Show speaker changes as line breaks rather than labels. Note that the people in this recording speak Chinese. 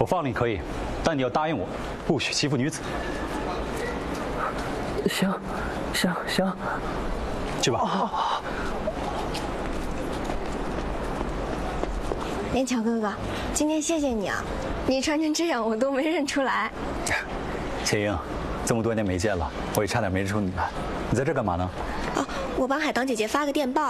我放了你可以，但你要答应我，不许欺负女子。
行，
去吧。
连桥哥哥，今天谢谢你啊，你穿成这样我都没认出来。
谢英，这么多年没见了，我也差点没认出你来。你在这干嘛呢？
哦，我帮海棠姐姐发个电报，